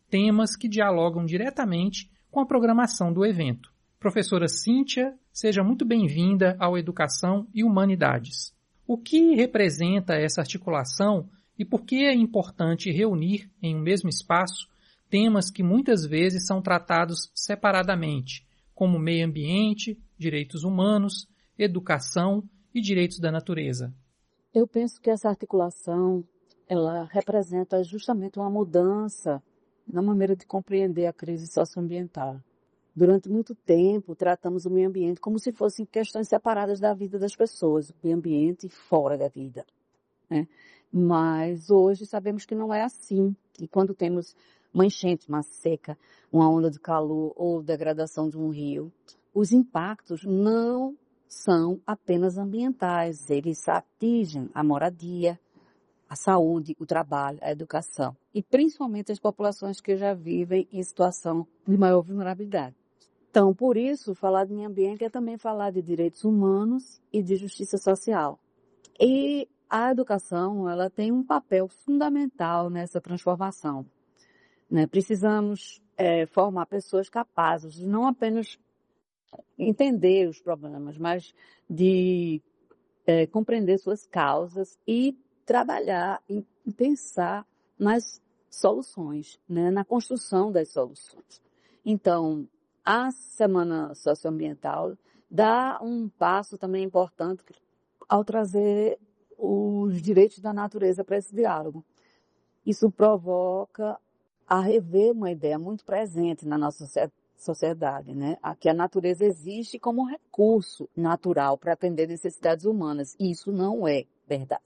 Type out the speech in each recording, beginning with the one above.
temas que dialogam diretamente com a programação do evento. Professora Cíntia, seja muito bem-vinda ao Educação e Humanidades. O que representa essa articulação e por que é importante reunir em um mesmo espaço temas que muitas vezes são tratados separadamente, como meio ambiente, direitos humanos, educação e direitos da natureza? Eu penso que essa articulação, ela representa justamente uma mudança na maneira de compreender a crise socioambiental. Durante muito tempo, tratamos o meio ambiente como se fossem questões separadas da vida das pessoas, o meio ambiente fora da vida, né? Mas hoje sabemos que não é assim. E quando temos uma enchente, uma seca, uma onda de calor ou degradação de um rio, os impactos não são apenas ambientais, eles atingem a moradia, a saúde, o trabalho, a educação e principalmente as populações que já vivem em situação de maior vulnerabilidade. Então, por isso, falar de meio ambiente é também falar de direitos humanos e de justiça social. E a educação, ela tem um papel fundamental nessa transformação, né? Precisamos formar pessoas capazes de não apenas entender os problemas, mas de compreender suas causas e trabalhar e pensar nas soluções, né? Na construção das soluções. Então, a Semana Socioambiental dá um passo também importante ao trazer os direitos da natureza para esse diálogo. Isso provoca a rever uma ideia muito presente na nossa sociedade, né? Que a natureza existe como um recurso natural para atender necessidades humanas. E isso não é verdade.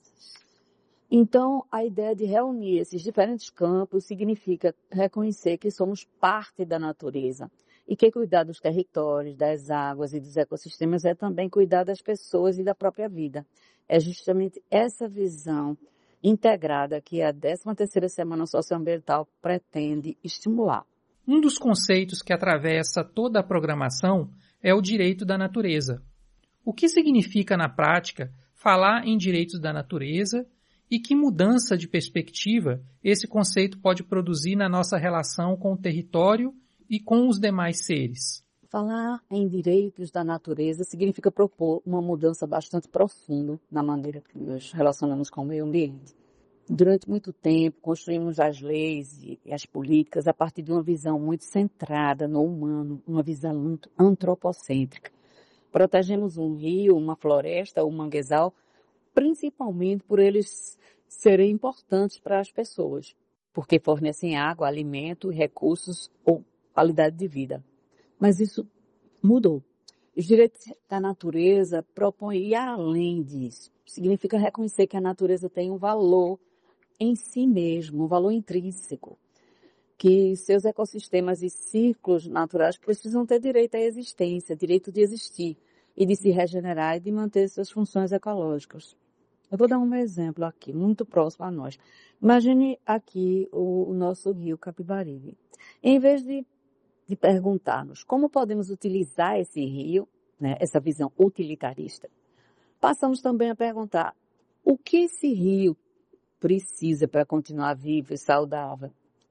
Então, a ideia de reunir esses diferentes campos significa reconhecer que somos parte da natureza e que cuidar dos territórios, das águas e dos ecossistemas é também cuidar das pessoas e da própria vida. É justamente essa visão integrada que a 13ª Semana Socioambiental pretende estimular. Um dos conceitos que atravessa toda a programação é o direito da natureza. O que significa, na prática, falar em direitos da natureza e que mudança de perspectiva esse conceito pode produzir na nossa relação com o território e com os demais seres? Falar em direitos da natureza significa propor uma mudança bastante profunda na maneira que nos relacionamos com o meio ambiente. Durante muito tempo, construímos as leis e as políticas a partir de uma visão muito centrada no humano, uma visão muito antropocêntrica. Protegemos um rio, uma floresta ou um manguezal, principalmente por eles serem importantes para as pessoas, porque fornecem água, alimento, recursos ou qualidade de vida. Mas isso mudou. Os direitos da natureza propõem ir além disso. Significa reconhecer que a natureza tem um valor em si mesmo, um valor intrínseco, que seus ecossistemas e ciclos naturais precisam ter direito à existência, direito de existir e de se regenerar e de manter suas funções ecológicas. Eu vou dar um exemplo aqui, muito próximo a nós. Imagine aqui o nosso rio Capibaribe. Em vez de perguntarmos como podemos utilizar esse rio, né, essa visão utilitarista, passamos também a perguntar o que esse rio precisa para continuar vivo e saudável.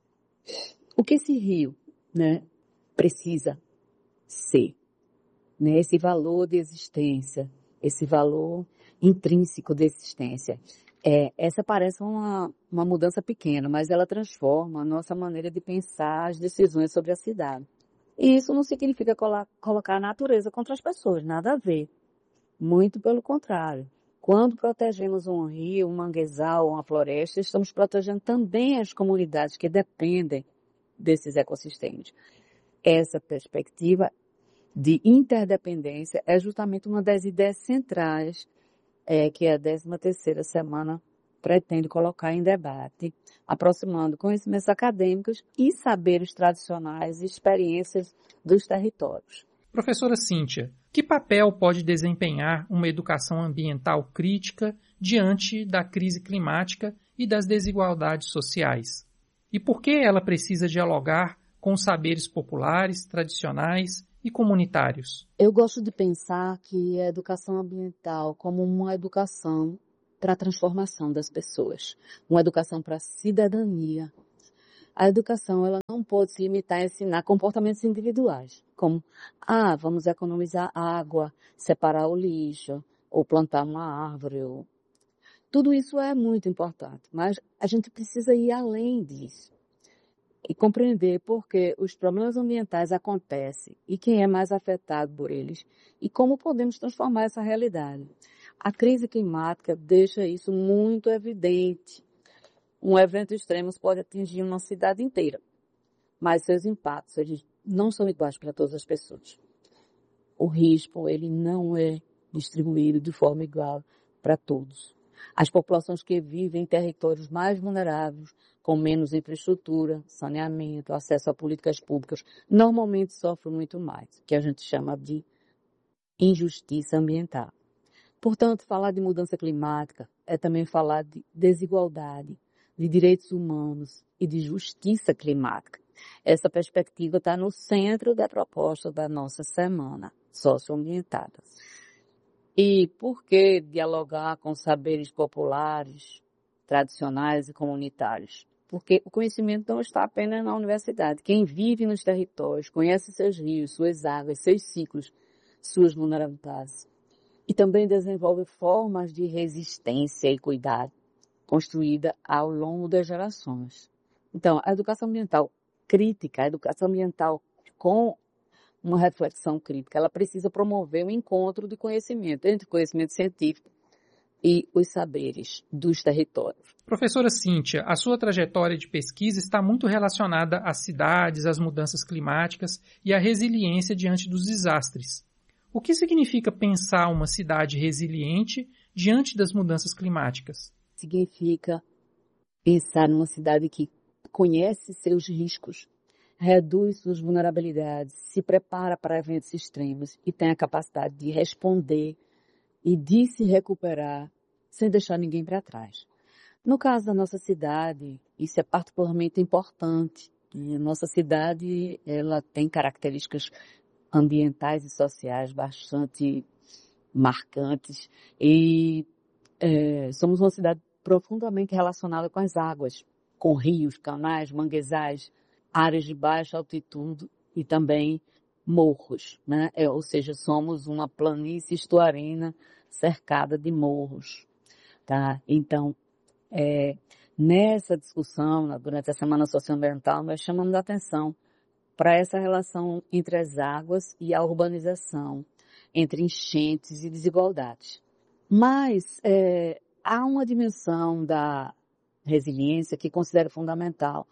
O que esse rio, né, precisa ser, né, esse valor de existência, esse valor intrínseco de existência. Essa parece uma mudança pequena, mas ela transforma a nossa maneira de pensar as decisões sobre a cidade. E isso não significa colocar a natureza contra as pessoas, nada a ver. Muito pelo contrário. Quando protegemos um rio, um manguezal, uma floresta, estamos protegendo também as comunidades que dependem desses ecossistemas. Essa perspectiva de interdependência é justamente uma das ideias centrais que a 13ª Semana pretende colocar em debate, aproximando conhecimentos acadêmicos e saberes tradicionais e experiências dos territórios. Professora Cíntia, que papel pode desempenhar uma educação ambiental crítica diante da crise climática e das desigualdades sociais? E por que ela precisa dialogar com os saberes populares, tradicionais e comunitários? Eu gosto de pensar que a educação ambiental como uma educação para a transformação das pessoas, uma educação para a cidadania, A educação ela não pode se limitar a ensinar comportamentos individuais, como, vamos economizar água, separar o lixo, ou plantar uma árvore. Tudo isso é muito importante, mas a gente precisa ir além disso e compreender por que os problemas ambientais acontecem e quem é mais afetado por eles e como podemos transformar essa realidade. A crise climática deixa isso muito evidente. Um evento extremo pode atingir uma cidade inteira, mas seus impactos eles não são iguais para todas as pessoas. O risco ele não é distribuído de forma igual para todos. As populações que vivem em territórios mais vulneráveis, com menos infraestrutura, saneamento, acesso a políticas públicas, normalmente sofrem muito mais, que a gente chama de injustiça ambiental. Portanto, falar de mudança climática é também falar de desigualdade, de direitos humanos e de justiça climática. Essa perspectiva está no centro da proposta da nossa semana socioambiental. E por que dialogar com saberes populares, tradicionais e comunitários? Porque o conhecimento não está apenas na universidade. Quem vive nos territórios, conhece seus rios, suas águas, seus ciclos, suas vulnerabilidades. E também desenvolve formas de resistência e cuidado construída ao longo das gerações. Então, a educação ambiental crítica, a educação ambiental com uma reflexão crítica, ela precisa promover um encontro de conhecimento entre conhecimento científico e os saberes dos territórios. Professora Cíntia, a sua trajetória de pesquisa está muito relacionada às cidades, às mudanças climáticas e à resiliência diante dos desastres. O que significa pensar uma cidade resiliente diante das mudanças climáticas? Significa pensar numa cidade que conhece seus riscos, reduz suas vulnerabilidades, se prepara para eventos extremos e tem a capacidade de responder e de se recuperar sem deixar ninguém para trás. No caso da nossa cidade, isso é particularmente importante. A nossa cidade, ela tem características ambientais e sociais bastante marcantes e somos uma cidade profundamente relacionada com as águas, com rios, canais, manguezais, áreas de baixa altitude e também morros, né? Ou seja, somos uma planície estuarina cercada de morros, tá? Então, nessa discussão, durante a Semana Socioambiental, nós chamamos a atenção para essa relação entre as águas e a urbanização, entre enchentes e desigualdades. Mas há uma dimensão da resiliência que considero fundamental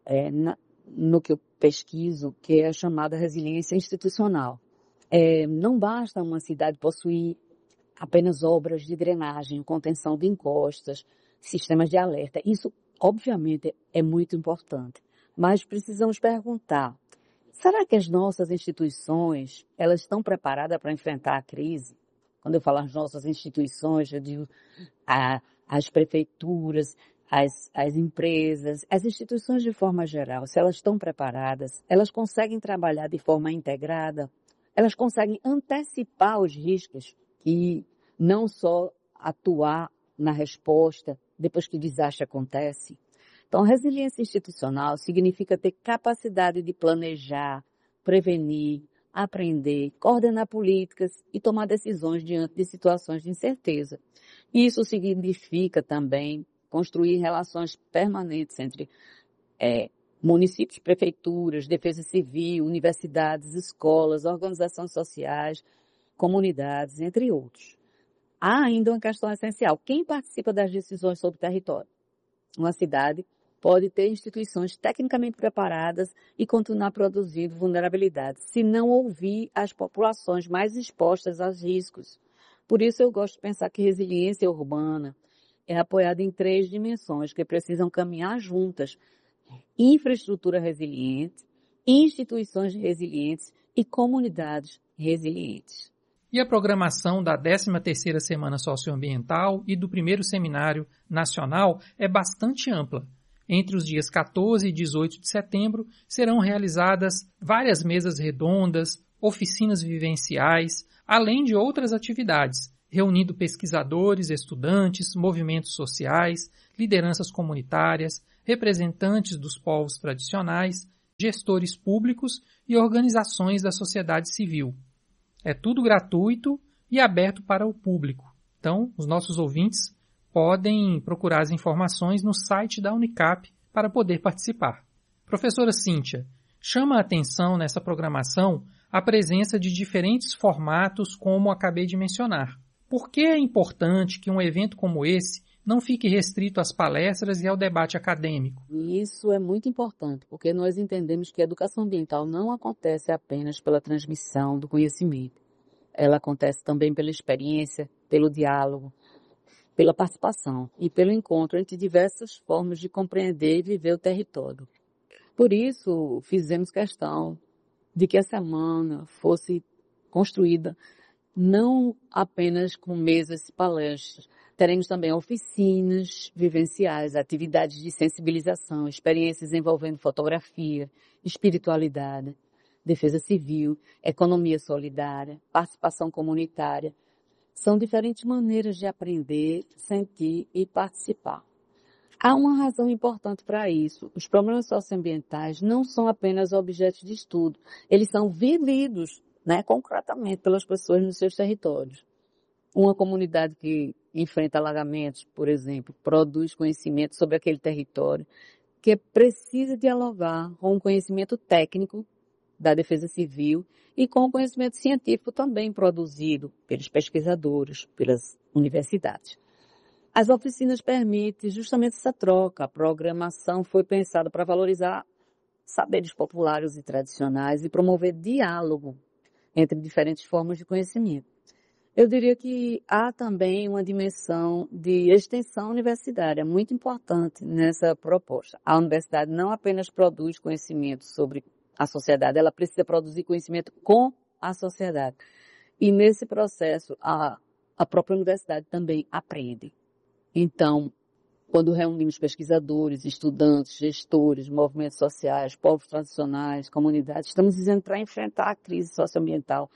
no que eu pesquiso, que é a chamada resiliência institucional. Não basta uma cidade possuir apenas obras de drenagem, contenção de encostas, sistemas de alerta. Isso, obviamente, é muito importante. Mas precisamos perguntar, será que as nossas instituições, elas estão preparadas para enfrentar a crise? Quando eu falo as nossas instituições, eu digo as prefeituras, as empresas, as instituições de forma geral, se elas estão preparadas, elas conseguem trabalhar de forma integrada, elas conseguem antecipar os riscos e não só atuar na resposta depois que o desastre acontece. Então, resiliência institucional significa ter capacidade de planejar, prevenir, aprender, coordenar políticas e tomar decisões diante de situações de incerteza. Isso significa também construir relações permanentes entre municípios, prefeituras, defesa civil, universidades, escolas, organizações sociais, comunidades, entre outros. Há ainda uma questão essencial. Quem participa das decisões sobre o território? Uma cidade pode ter instituições tecnicamente preparadas e continuar produzindo vulnerabilidades, se não ouvir as populações mais expostas aos riscos. Por isso eu gosto de pensar que resiliência urbana é apoiada em 3 dimensões que precisam caminhar juntas: infraestrutura resiliente, instituições resilientes e comunidades resilientes. E a programação da 13ª Semana Socioambiental e do primeiro Seminário Nacional é bastante ampla. Entre os dias 14 e 18 de setembro serão realizadas várias mesas redondas, oficinas vivenciais, além de outras atividades, reunindo pesquisadores, estudantes, movimentos sociais, lideranças comunitárias, representantes dos povos tradicionais, gestores públicos e organizações da sociedade civil. É tudo gratuito e aberto para o público. Então, os nossos ouvintes podem procurar as informações no site da Unicap para poder participar. Professora Cíntia, chama a atenção nessa programação a presença de diferentes formatos, como acabei de mencionar. Por que é importante que um evento como esse não fique restrito às palestras e ao debate acadêmico? Isso é muito importante, porque nós entendemos que a educação ambiental não acontece apenas pela transmissão do conhecimento. Ela acontece também pela experiência, pelo diálogo, pela participação e pelo encontro entre diversas formas de compreender e viver o território. Por isso, fizemos questão de que a semana fosse construída não apenas com mesas e palestras. Teremos também oficinas vivenciais, atividades de sensibilização, experiências envolvendo fotografia, espiritualidade, defesa civil, economia solidária, participação comunitária. São diferentes maneiras de aprender, sentir e participar. Há uma razão importante para isso. Os problemas socioambientais não são apenas objetos de estudo, eles são vividos, concretamente pelas pessoas nos seus territórios. Uma comunidade que enfrenta alagamentos, por exemplo, produz conhecimento sobre aquele território, que precisa dialogar com o conhecimento técnico da defesa civil e com o conhecimento científico também produzido pelos pesquisadores, pelas universidades. As oficinas permitem justamente essa troca. A programação foi pensada para valorizar saberes populares e tradicionais e promover diálogo entre diferentes formas de conhecimento. Eu diria que há também uma dimensão de extensão universitária muito importante nessa proposta. A universidade não apenas produz conhecimento sobre a sociedade, ela precisa produzir conhecimento com a sociedade. E nesse processo, a própria universidade também aprende. Então, quando reunimos pesquisadores, estudantes, gestores, movimentos sociais, povos tradicionais, comunidades, estamos dizendo para enfrentar a crise socioambiental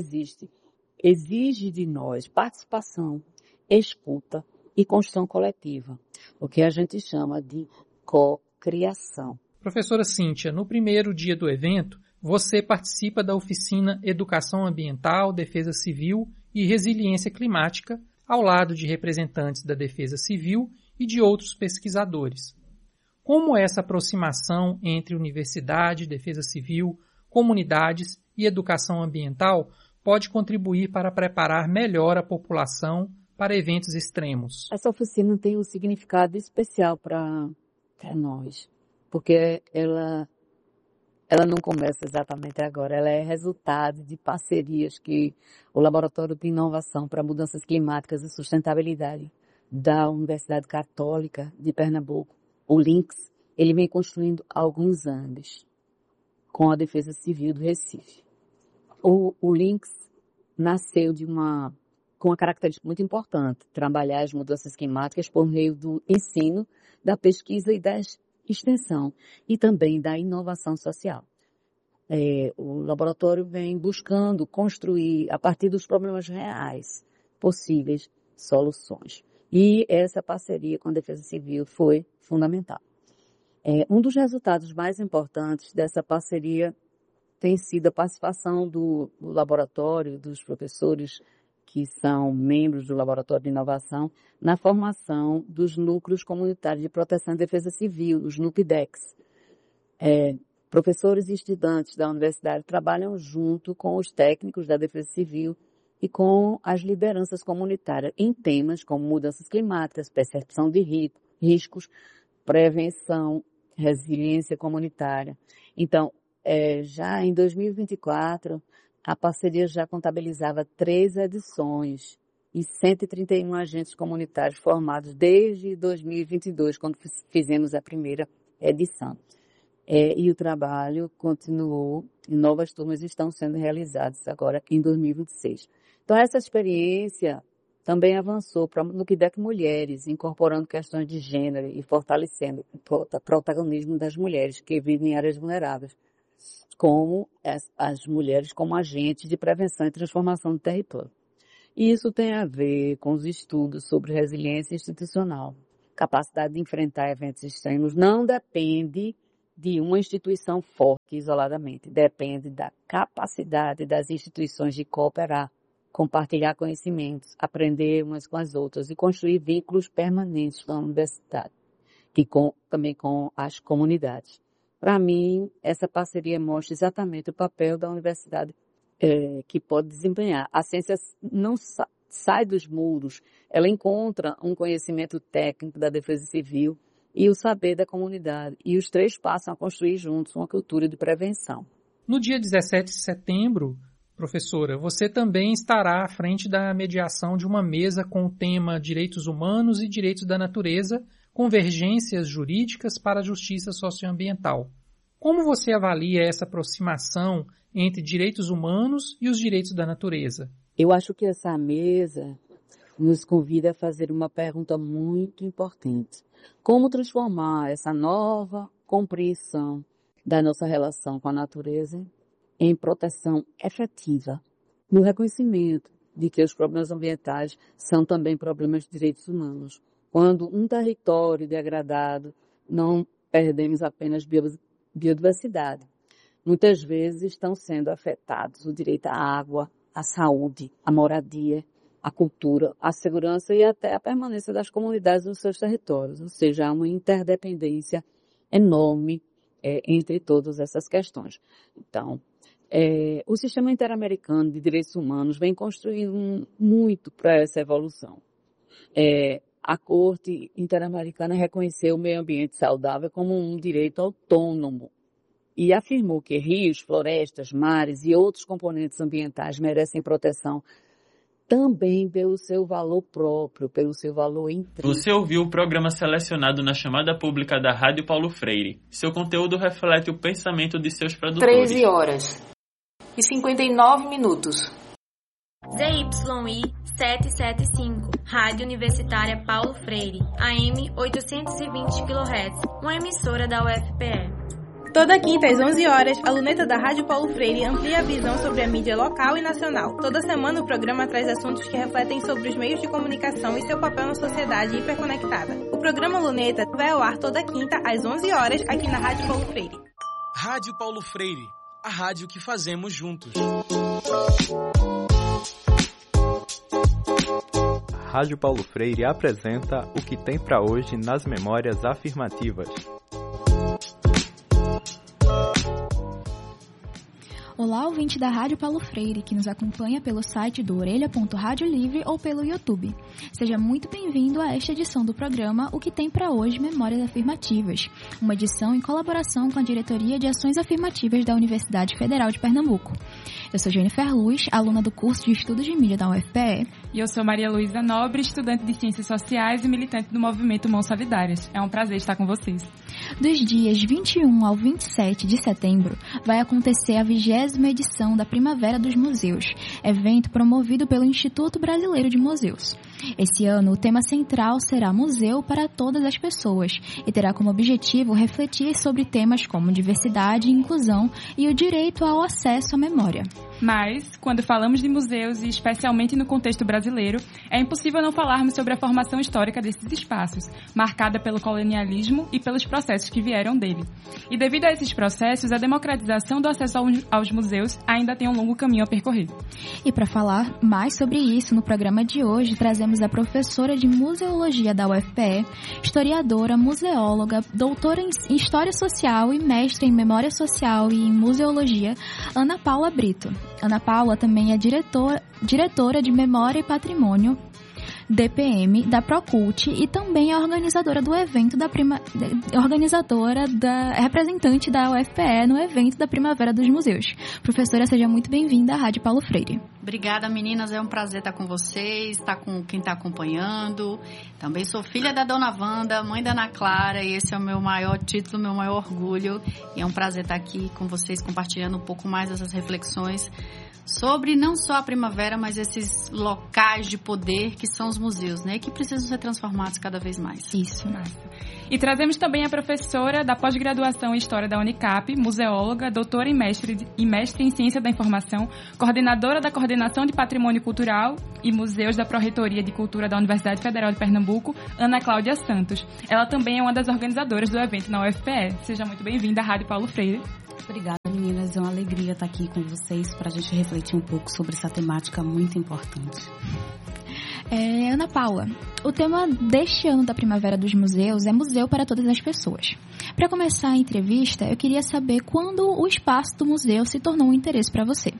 exige de nós participação, escuta e construção coletiva, o que a gente chama de co-criação. Professora Cíntia, no primeiro dia do evento, você participa da oficina Educação Ambiental, Defesa Civil e Resiliência Climática, ao lado de representantes da Defesa Civil e de outros pesquisadores. Como essa aproximação entre universidade, defesa civil, comunidades e educação ambiental pode contribuir para preparar melhor a população para eventos extremos? Essa oficina tem um significado especial para nós, porque ela não começa exatamente agora, ela é resultado de parcerias que o Laboratório de Inovação para Mudanças Climáticas e Sustentabilidade da Universidade Católica de Pernambuco, o LINCS, ele vem construindo há alguns anos com a Defesa Civil do Recife. O LINCS nasceu com uma característica muito importante, trabalhar as mudanças climáticas por meio do ensino, da pesquisa e da extensão, e também da inovação social. O laboratório vem buscando construir, a partir dos problemas reais, possíveis soluções. E essa parceria com a Defesa Civil foi fundamental. Um dos resultados mais importantes dessa parceria tem sido a participação do laboratório, dos professores que são membros do Laboratório de Inovação, na formação dos núcleos comunitários de proteção e defesa civil, os NUPDECs. Professores e estudantes da universidade trabalham junto com os técnicos da defesa civil e com as lideranças comunitárias em temas como mudanças climáticas, percepção de riscos, prevenção, resiliência comunitária. Então, já em 2024, a parceria já contabilizava 3 edições e 131 agentes comunitários formados desde 2022, quando fizemos a primeira edição. E o trabalho continuou e novas turmas estão sendo realizadas agora em 2026. Então, essa experiência também avançou para o NUPDEC Mulheres, incorporando questões de gênero e fortalecendo o protagonismo das mulheres que vivem em áreas vulneráveis, como as mulheres como agentes de prevenção e transformação do território. E isso tem a ver com os estudos sobre resiliência institucional, capacidade de enfrentar eventos extremos não depende de uma instituição forte isoladamente, depende da capacidade das instituições de cooperar, compartilhar conhecimentos, aprender umas com as outras e construir vínculos permanentes com a universidade e também com as comunidades. Para mim, essa parceria mostra exatamente o papel da universidade que pode desempenhar. A ciência não sai dos muros, ela encontra um conhecimento técnico da defesa civil e o saber da comunidade, e os três passam a construir juntos uma cultura de prevenção. No dia 17 de setembro, professora, você também estará à frente da mediação de uma mesa com o tema Direitos Humanos e Direitos da Natureza, Convergências Jurídicas para a Justiça Socioambiental. Como você avalia essa aproximação entre direitos humanos e os direitos da natureza? Eu acho que essa mesa nos convida a fazer uma pergunta muito importante. Como transformar essa nova compreensão da nossa relação com a natureza em proteção efetiva, no reconhecimento de que os problemas ambientais são também problemas de direitos humanos. Quando um território é degradado, não perdemos apenas biodiversidade. Muitas vezes estão sendo afetados o direito à água, à saúde, à moradia, à cultura, à segurança e até à permanência das comunidades nos seus territórios. Ou seja, há uma interdependência enorme entre todas essas questões. Então, o Sistema Interamericano de Direitos Humanos vem construindo muito para essa evolução. A Corte Interamericana reconheceu o meio ambiente saudável como um direito autônomo e afirmou que rios, florestas, mares e outros componentes ambientais merecem proteção também pelo seu valor próprio, pelo seu valor intrínseco. Você ouviu o programa selecionado na chamada pública da Rádio Paulo Freire. Seu conteúdo reflete o pensamento de seus produtores. 13h59. ZYI 775, Rádio Universitária Paulo Freire, AM 820 kHz, uma emissora da UFPE. Toda quinta às 11h, a luneta da Rádio Paulo Freire amplia a visão sobre a mídia local e nacional. Toda semana o programa traz assuntos que refletem sobre os meios de comunicação e seu papel na sociedade hiperconectada. O programa Luneta vai ao ar toda quinta às 11h aqui na Rádio Paulo Freire. Rádio Paulo Freire, a rádio que fazemos juntos. Rádio Paulo Freire apresenta o que tem para hoje nas memórias afirmativas. Olá, ouvinte da Rádio Paulo Freire, que nos acompanha pelo site do orelha.radiolivre ou pelo YouTube. Seja muito bem-vindo a esta edição do programa O que tem para hoje Memórias Afirmativas, uma edição em colaboração com a Diretoria de Ações Afirmativas da Universidade Federal de Pernambuco. Eu sou Jennifer Luz, aluna do curso de Estudos de Mídia da UFPE. E eu sou Maria Luísa Nobre, estudante de Ciências Sociais e militante do movimento Mãos Solidárias. É um prazer estar com vocês. Dos dias 21 ao 27 de setembro, vai acontecer a 20ª edição da Primavera dos Museus, evento promovido pelo Instituto Brasileiro de Museus. Esse ano, o tema central será Museu para Todas as Pessoas e terá como objetivo refletir sobre temas como diversidade, inclusão e o direito ao acesso à memória. Mas, quando falamos de museus, e especialmente no contexto brasileiro, é impossível não falarmos sobre a formação histórica desses espaços, marcada pelo colonialismo e pelos processos que vieram dele. E devido a esses processos, a democratização do acesso aos museus ainda tem um longo caminho a percorrer. E para falar mais sobre isso, no programa de hoje, trazemos a professora de Museologia da UFPE, historiadora, museóloga, doutora em História Social e mestre em Memória Social e em Museologia, Ana Paula Brito. Ana Paula também é diretora de Memória e Patrimônio, DPM, da Procult e também é organizadora do evento representante da UFPE no evento da Primavera dos Museus. Professora, seja muito bem-vinda à Rádio Paulo Freire. Obrigada, meninas. É um prazer estar com vocês, estar com quem está acompanhando. Também sou filha da Dona Wanda, mãe da Ana Clara, e esse é o meu maior título, meu maior orgulho. E é um prazer estar aqui com vocês, compartilhando um pouco mais dessas reflexões sobre não só a primavera, mas esses locais de poder que são os museus, né? Que precisam ser transformados cada vez mais. Isso. E trazemos também a professora da pós-graduação em História da Unicap, museóloga, doutora e mestre em Ciência da Informação, coordenadora da Coordenação Coordenação de Patrimônio Cultural e Museus da Pró-Reitoria de Cultura da Universidade Federal de Pernambuco, Ana Cláudia Santos. Ela também é uma das organizadoras do evento na UFPE. Seja muito bem-vinda à Rádio Paulo Freire. Obrigada, meninas. É uma alegria estar aqui com vocês para a gente refletir um pouco sobre essa temática muito importante. Ana Paula, o tema deste ano da Primavera dos Museus é Museu para Todas as Pessoas. Para começar a entrevista, eu queria saber quando o espaço do museu se tornou um interesse para você.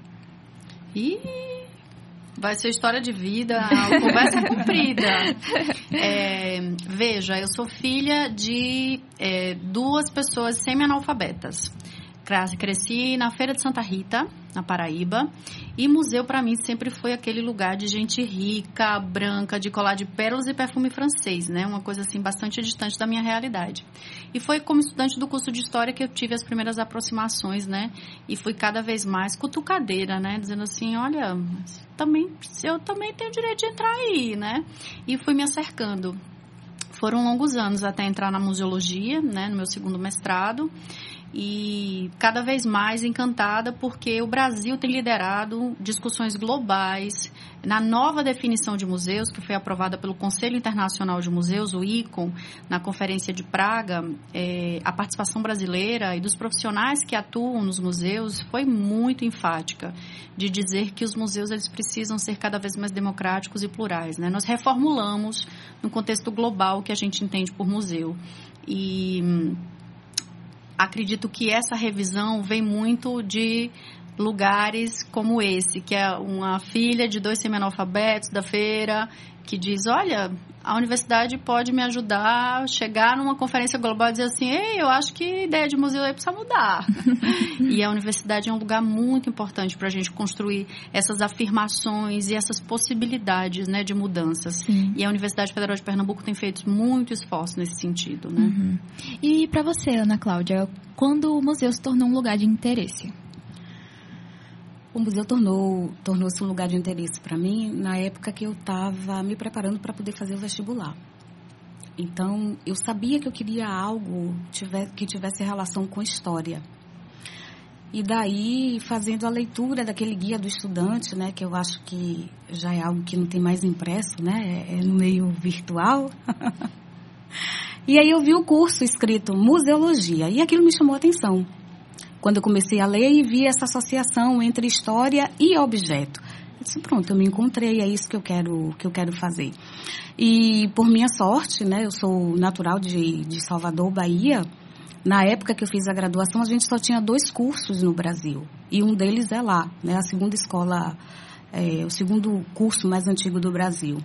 Vai ser história de vida, a conversa comprida. Veja, eu sou filha de 2 pessoas semi-analfabetas. Cresci na Feira de Santa Rita, na Paraíba, e museu para mim sempre foi aquele lugar de gente rica, branca, de colar de pérolas e perfume francês, né? Uma coisa assim bastante distante da minha realidade. E foi como estudante do curso de História que eu tive as primeiras aproximações, né? E fui cada vez mais cutucadeira, né? Dizendo assim, olha, eu também tenho o direito de entrar aí, né? E fui me acercando. Foram longos anos até entrar na museologia, né? No meu segundo mestrado. E cada vez mais encantada porque o Brasil tem liderado discussões globais na nova definição de museus que foi aprovada pelo Conselho Internacional de Museus, o ICOM, na Conferência de Praga. A participação brasileira e dos profissionais que atuam nos museus foi muito enfática de dizer que os museus eles precisam ser cada vez mais democráticos e plurais, né? Nós reformulamos no contexto global o que a gente entende por museu e acredito que essa revisão vem muito de lugares como esse, que é uma filha de 2 semi-analfabetos da feira, que diz, olha, a universidade pode me ajudar a chegar numa conferência global e dizer assim, ei, eu acho que a ideia de museu aí precisa mudar. E a universidade é um lugar muito importante para a gente construir essas afirmações e essas possibilidades, né, de mudanças. Sim. E a Universidade Federal de Pernambuco tem feito muito esforço nesse sentido, né? Uhum. E para você, Ana Cláudia, quando o museu se tornou um lugar de interesse? O museu tornou-se um lugar de interesse para mim na época que eu estava me preparando para poder fazer o vestibular. Então, eu sabia que eu queria algo que tivesse relação com história. E daí, fazendo a leitura daquele guia do estudante, né, que eu acho que já é algo que não tem mais impresso, né, é no meio virtual. E aí eu vi o curso escrito Museologia e aquilo me chamou a atenção. Quando eu comecei a ler e vi essa associação entre história e objeto. Eu disse, pronto, eu me encontrei, é isso que eu quero fazer. E por minha sorte, né, eu sou natural de Salvador, Bahia. Na época que eu fiz a graduação, a gente só tinha 2 cursos no Brasil. E um deles é lá, né, a segunda escola, o segundo curso mais antigo do Brasil.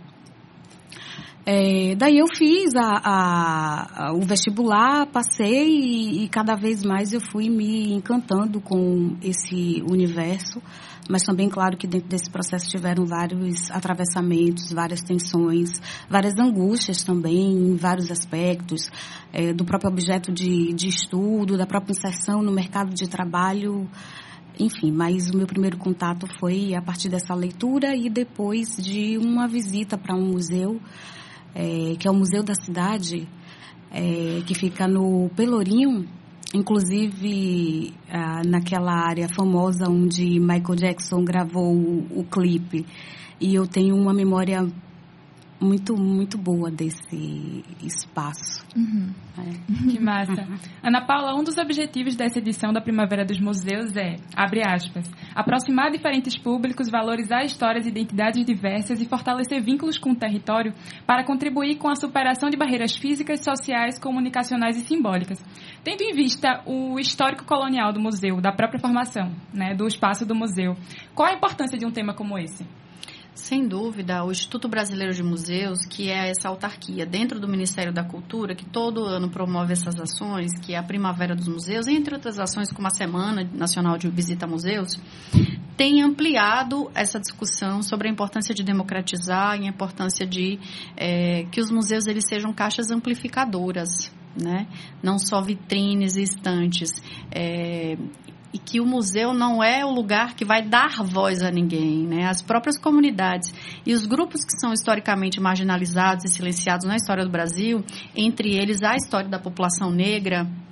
Daí eu fiz o vestibular, passei e cada vez mais eu fui me encantando com esse universo, mas também, claro, que dentro desse processo tiveram vários atravessamentos, várias tensões, várias angústias também, em vários aspectos, do próprio objeto de estudo, da própria inserção no mercado de trabalho, enfim, mas o meu primeiro contato foi a partir dessa leitura e depois de uma visita para um museu, que é o Museu da Cidade, que fica no Pelourinho, inclusive naquela área famosa onde Michael Jackson gravou o clipe. E eu tenho uma memória muito, muito boa desse espaço. Uhum. Que massa. Ana Paula, um dos objetivos dessa edição da Primavera dos Museus é, abre aspas, aproximar diferentes públicos, valorizar histórias e identidades diversas e fortalecer vínculos com o território para contribuir com a superação de barreiras físicas, sociais, comunicacionais e simbólicas. Tendo em vista o histórico colonial do museu, da própria formação, né, do espaço do museu, qual a importância de um tema como esse? Sem dúvida, o Instituto Brasileiro de Museus, que é essa autarquia dentro do Ministério da Cultura, que todo ano promove essas ações, que é a Primavera dos Museus, entre outras ações como a Semana Nacional de Visita a Museus, tem ampliado essa discussão sobre a importância de democratizar e a importância de que os museus eles sejam caixas amplificadoras, né? Não só vitrines e estantes. E que o museu não é o lugar que vai dar voz a ninguém, né? As próprias comunidades e os grupos que são historicamente marginalizados e silenciados na história do Brasil, entre eles a história da população negra,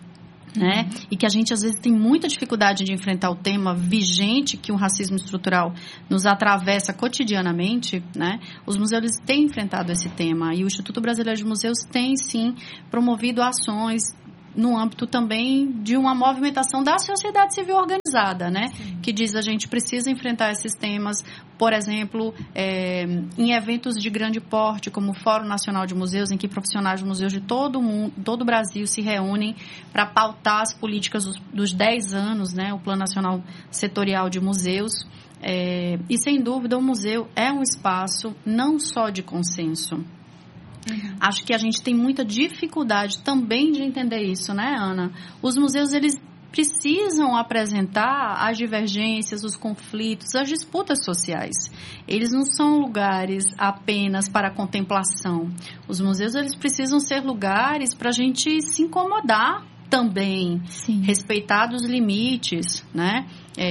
né? E que a gente às vezes tem muita dificuldade de enfrentar o tema vigente que o racismo estrutural nos atravessa cotidianamente, né? Os museus têm enfrentado esse tema e o Instituto Brasileiro de Museus tem sim promovido ações no âmbito também de uma movimentação da sociedade civil organizada, né? Sim. Que diz a gente precisa enfrentar esses temas, por exemplo, em eventos de grande porte, como o Fórum Nacional de Museus, em que profissionais de museus de todo o mundo, todo o Brasil se reúnem para pautar as políticas dos 10 anos, né? O Plano Nacional Setorial de Museus. E, sem dúvida, o museu é um espaço não só de consenso. Acho que a gente tem muita dificuldade também de entender isso, né, Ana? Os museus, eles precisam apresentar as divergências, os conflitos, as disputas sociais. Eles não são lugares apenas para contemplação. Os museus, eles precisam ser lugares para a gente se incomodar também, sim, respeitar os limites, né?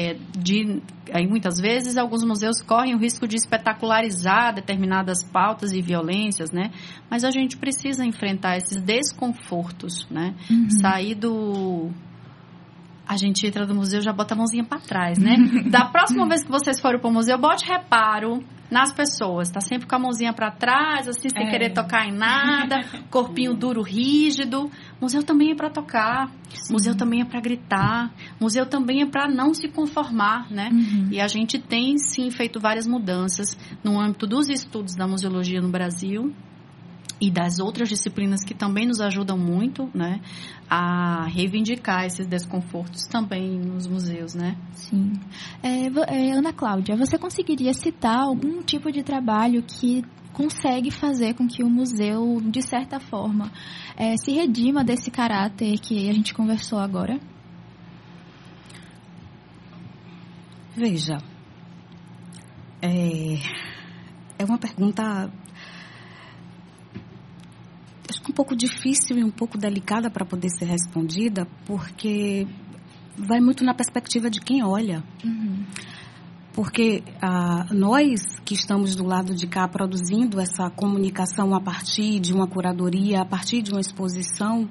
Aí, muitas vezes, alguns museus correm o risco de espetacularizar determinadas pautas e violências, né? Mas a gente precisa enfrentar esses desconfortos, né? Sair do... A gente entra no museu e já bota a mãozinha para trás, né? Da próxima vez que vocês forem para o museu, bote reparo nas pessoas. Tá sempre com a mãozinha para trás, assim, sem querer tocar em nada, corpinho duro, rígido. Museu também é para tocar, sim, museu também é para gritar, museu também é para não se conformar, né? E a gente tem, sim, feito várias mudanças no âmbito dos estudos da museologia no Brasil e das outras disciplinas que também nos ajudam muito, né, a reivindicar esses desconfortos também nos museus, né? Sim. Ana Cláudia, você conseguiria citar algum tipo de trabalho que consegue fazer com que o museu, de certa forma, se redima desse caráter que a gente conversou agora? Veja, é uma pergunta... acho que um pouco difícil e um pouco delicada para poder ser respondida, porque vai muito na perspectiva de quem olha. Porque nós que estamos do lado de cá produzindo essa comunicação a partir de uma curadoria, a partir de uma exposição,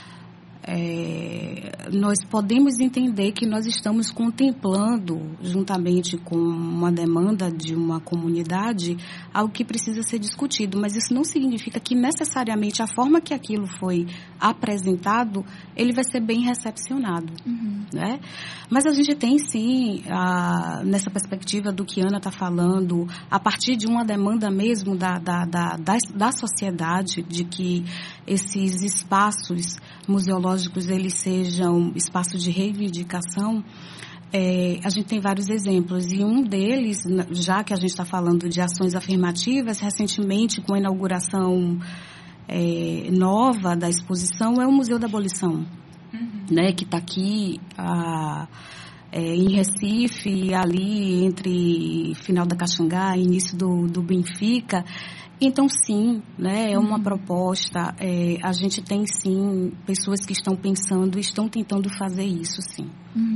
nós podemos entender que nós estamos contemplando, juntamente com uma demanda de uma comunidade, algo que precisa ser discutido, mas isso não significa que necessariamente a forma que aquilo foi apresentado, ele vai ser bem recepcionado, né? Mas a gente tem sim, nessa perspectiva do que Ana está falando, a partir de uma demanda mesmo da sociedade, de que esses espaços museológicos eles sejam espaços de reivindicação. A gente tem vários exemplos e um deles, já que a gente está falando de ações afirmativas, recentemente com a inauguração nova da exposição é o Museu da Abolição, né, que está aqui em Recife, ali entre final da Caxangá e início do Benfica. Então, sim, né, é uma proposta. A gente tem, sim, pessoas que estão pensando e estão tentando fazer isso, sim.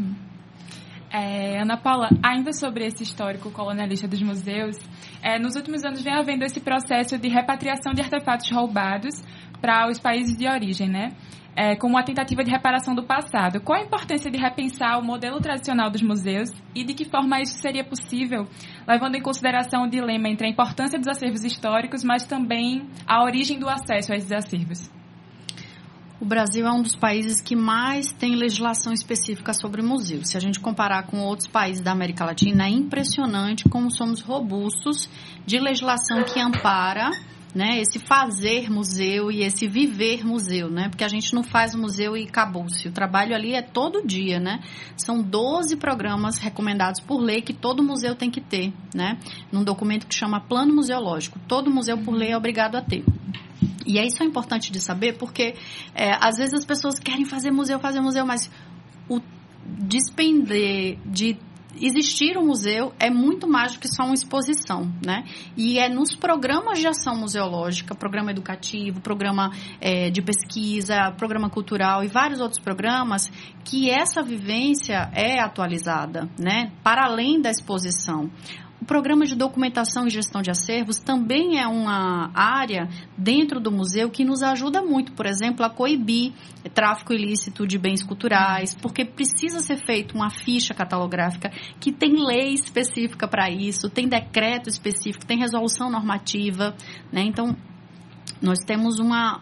Ana Paula, ainda sobre esse histórico colonialista dos museus, nos últimos anos vem havendo esse processo de repatriação de artefatos roubados para os países de origem, né? Como uma tentativa de reparação do passado. Qual a importância de repensar o modelo tradicional dos museus e de que forma isso seria possível, levando em consideração o dilema entre a importância dos acervos históricos, mas também a origem do acesso a esses acervos? O Brasil é um dos países que mais tem legislação específica sobre museus. Se a gente comparar com outros países da América Latina, é impressionante como somos robustos de legislação que ampara, né, esse fazer museu e esse viver museu, né? Porque a gente não faz museu e acabou-se. O trabalho ali é todo dia, né? São 12 programas recomendados por lei que todo museu tem que ter, né? Num documento que chama Plano Museológico. Todo museu, por lei, é obrigado a ter. E isso é importante de saber porque, às vezes, as pessoas querem fazer museu, mas o despender de existir um museu é muito mais do que só uma exposição, né? E é nos programas de ação museológica, programa educativo, programa de pesquisa, programa cultural e vários outros programas que essa vivência é atualizada, né? Para além da exposição. O programa de documentação e gestão de acervos também é uma área dentro do museu que nos ajuda muito, por exemplo, a coibir tráfico ilícito de bens culturais, porque precisa ser feita uma ficha catalográfica que tem lei específica para isso, tem decreto específico, tem resolução normativa, né? Então, nós temos uma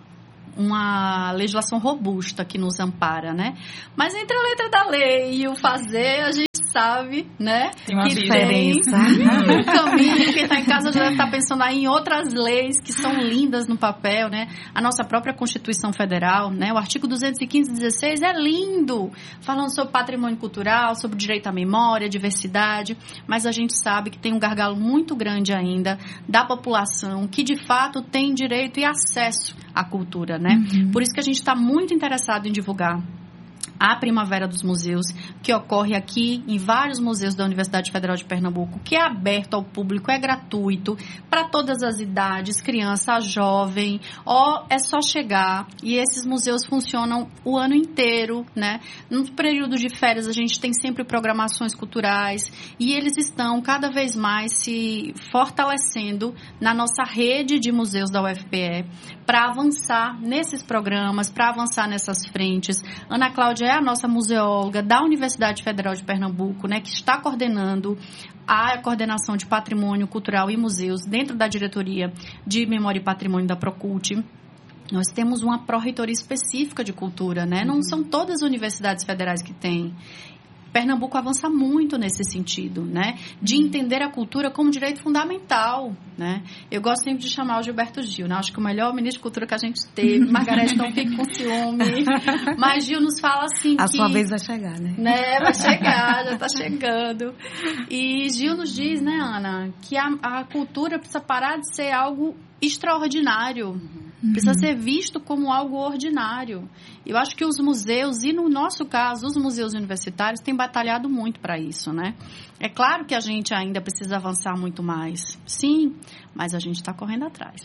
legislação robusta que nos ampara, né? Mas entre a letra da lei e o fazer, a gente sabe, né? Tem uma diferença. Tem um caminho. Quem está em casa já deve estar pensando aí em outras leis que são lindas no papel, né? A nossa própria Constituição Federal, né? O artigo 215-16 é lindo, falando sobre patrimônio cultural, sobre direito à memória, diversidade, mas a gente sabe que tem um gargalo muito grande ainda da população que, de fato, tem direito e acesso à cultura, né? Por isso que a gente está muito interessado em divulgar a Primavera dos Museus, que ocorre aqui em vários museus da Universidade Federal de Pernambuco, que é aberto ao público, é gratuito, para todas as idades, criança, jovem, é só chegar. E esses museus funcionam o ano inteiro, né? No período de férias a gente tem sempre programações culturais e eles estão cada vez mais se fortalecendo na nossa rede de museus da UFPE para avançar nesses programas, para avançar nessas frentes. Ana Cláudia é a nossa museóloga da Universidade Federal de Pernambuco, né, que está coordenando a coordenação de patrimônio cultural e museus dentro da diretoria de Memória e Patrimônio da Procult. Nós temos uma pró-reitoria específica de cultura, né? Não são todas as universidades federais que têm. Pernambuco avança muito nesse sentido, né? De entender a cultura como direito fundamental, né? Eu gosto sempre de chamar o Gilberto Gil, né? Acho que o melhor ministro de cultura que a gente teve. Margarete, não fique com ciúme. Mas Gil nos fala assim a sua vez vai chegar, né? Vai chegar, já está chegando. E Gil nos diz, né, Ana, que a cultura precisa parar de ser algo extraordinário. Precisa ser visto como algo ordinário. Eu acho que os museus, e no nosso caso, os museus universitários, têm batalhado muito para isso, né? É claro que a gente ainda precisa avançar muito mais. Sim, mas a gente está correndo atrás.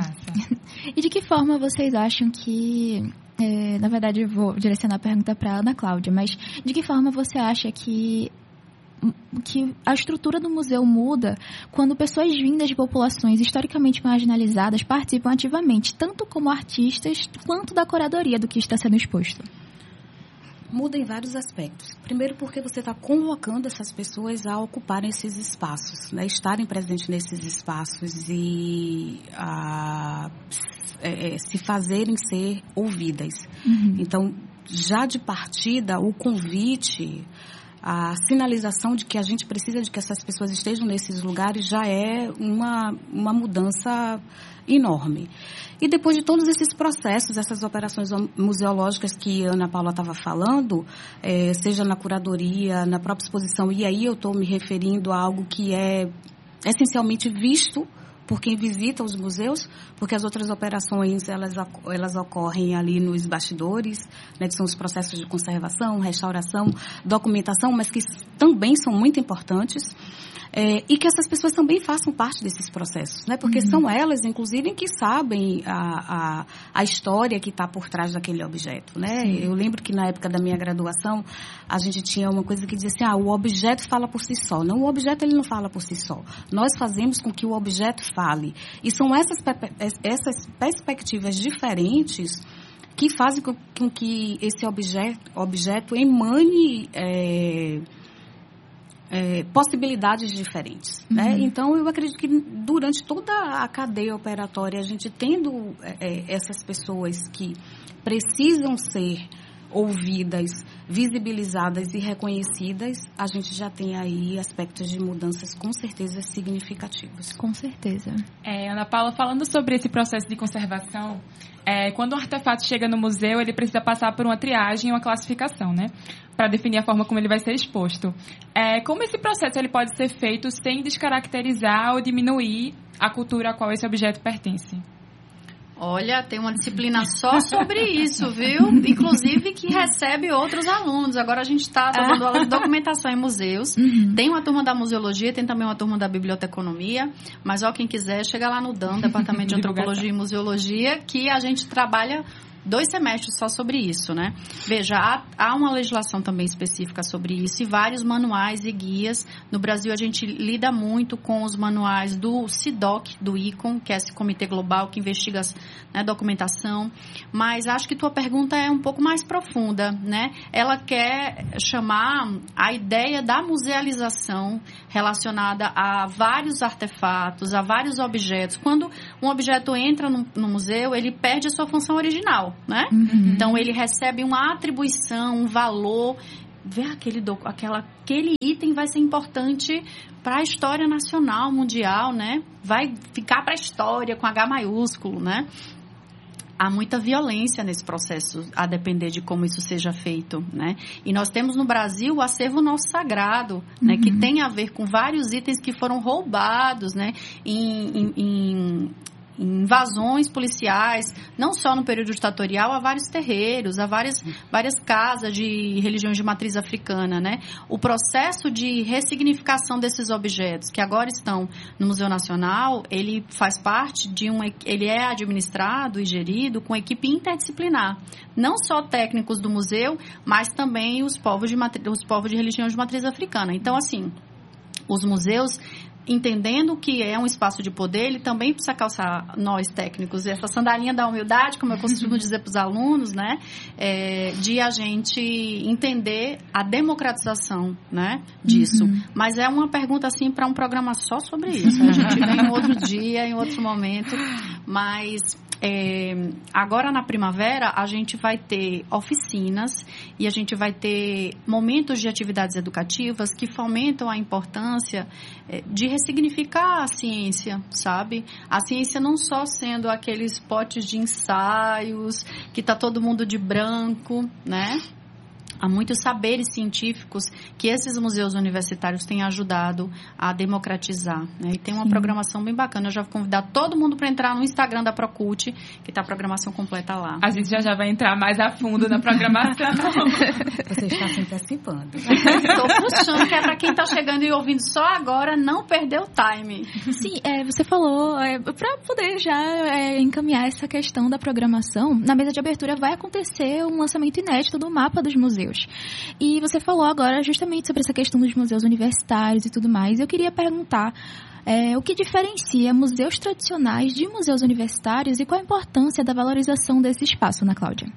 E de que forma vocês acham que... na verdade, eu vou direcionar a pergunta para a Ana Cláudia, mas de que forma você acha que a estrutura do museu muda quando pessoas vindas de populações historicamente marginalizadas participam ativamente, tanto como artistas, quanto da curadoria do que está sendo exposto? Muda em vários aspectos. Primeiro porque você está convocando essas pessoas a ocuparem esses espaços, né? Estarem presentes nesses espaços e se fazerem ser ouvidas. Então, já de partida, o convite... A sinalização de que a gente precisa de que essas pessoas estejam nesses lugares já é uma mudança enorme. E depois de todos esses processos, essas operações museológicas que a Ana Paula estava falando, seja na curadoria, na própria exposição, e aí eu estou me referindo a algo que é essencialmente visto por quem visita os museus, porque as outras operações, elas ocorrem ali nos bastidores, né, que são os processos de conservação, restauração, documentação, mas que também são muito importantes. E que essas pessoas também façam parte desses processos, né? Porque são elas, inclusive, que sabem a história que está por trás daquele objeto, né? Sim. Eu lembro que na época da minha graduação, a gente tinha uma coisa que dizia assim, o objeto fala por si só. Não, o objeto ele não fala por si só. Nós fazemos com que o objeto fale. E são essas perspectivas diferentes que fazem com que esse objeto emane... possibilidades diferentes, né? Então, eu acredito que durante toda a cadeia operatória, a gente tendo essas pessoas que precisam ser ouvidas, visibilizadas e reconhecidas, a gente já tem aí aspectos de mudanças com certeza significativos. Com certeza. Ana Paula, falando sobre esse processo de conservação, quando um artefato chega no museu, ele precisa passar por uma triagem e uma classificação, né? Para definir a forma como ele vai ser exposto. Como esse processo ele pode ser feito sem descaracterizar ou diminuir a cultura a qual esse objeto pertence? Olha, tem uma disciplina só sobre isso, viu? Inclusive que recebe outros alunos. Agora a gente está dando aula de documentação em museus. Tem uma turma da museologia, tem também uma turma da biblioteconomia. Mas quem quiser, chega lá no DAM, Departamento de Antropologia e Museologia, que a gente trabalha 2 semestres só sobre isso, né? Veja, há uma legislação também específica sobre isso e vários manuais e guias. No Brasil, a gente lida muito com os manuais do CIDOC, do ICOM, que é esse comitê global que investiga, né, documentação. Mas acho que tua pergunta é um pouco mais profunda, né? Ela quer chamar a ideia da musealização relacionada a vários artefatos, a vários objetos. Quando um objeto entra no museu, ele perde a sua função original, né? Então, ele recebe uma atribuição, um valor. Ver aquele item vai ser importante para a história nacional, mundial, né? Vai ficar para a história com H maiúsculo, né? Há muita violência nesse processo, a depender de como isso seja feito, né? E nós temos no Brasil o acervo nosso sagrado, né? Que tem a ver com vários itens que foram roubados, né? Em invasões policiais, não só no período ditatorial, há vários terreiros, há várias casas de religiões de matriz africana, né? O processo de ressignificação desses objetos, que agora estão no Museu Nacional, ele faz parte ele é administrado e gerido com equipe interdisciplinar. Não só técnicos do museu, mas também os povos de religião de matriz africana. Então, assim, os museus, entendendo que é um espaço de poder, ele também precisa calçar nós técnicos, essa sandalinha da humildade, como eu costumo dizer para os alunos, né, de a gente entender a democratização, né, disso. Mas é uma pergunta, assim, para um programa só sobre isso. A gente vem em outro dia, em outro momento, mas agora na primavera a gente vai ter oficinas e a gente vai ter momentos de atividades educativas que fomentam a importância de ressignificar a ciência, sabe? A ciência não só sendo aqueles potes de ensaios que tá todo mundo de branco, né? Há muitos saberes científicos que esses museus universitários têm ajudado a democratizar, né? E tem uma programação bem bacana. Eu já vou convidar todo mundo para entrar no Instagram da Procult, que está a programação completa lá. A gente já vai entrar mais a fundo na programação. Você está se antecipando. Estou puxando, que é para quem está chegando e ouvindo só agora, não perder o time. Sim, você falou, para poder já encaminhar essa questão da programação, na mesa de abertura vai acontecer um lançamento inédito do mapa dos museus. E você falou agora justamente sobre essa questão dos museus universitários e tudo mais. Eu queria perguntar o que diferencia museus tradicionais de museus universitários e qual a importância da valorização desse espaço, Ana Cláudia?